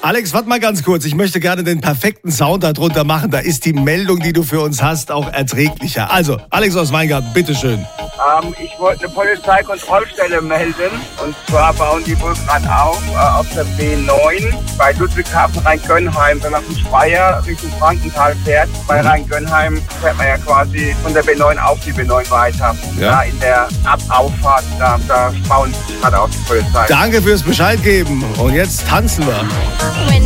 Alex, warte mal ganz kurz. Ich möchte gerne den perfekten Sound darunter machen. Da ist die Meldung, die du für uns hast, auch erträglicher. Also, Alex aus Weingarten, bitteschön. Ich wollte eine Polizeikontrollstelle melden. Und zwar bauen die wohl gerade auf der B9 bei Ludwigshafen Rheingönheim. Wenn man von Speyer Richtung Frankenthal fährt, bei Rheingönheim fährt man ja quasi von der B9 auf die B9 weiter. Ja. Da in der Abauffahrt, da bauen sie gerade auf die Polizei. Danke fürs Bescheid geben. Und jetzt tanzen wir.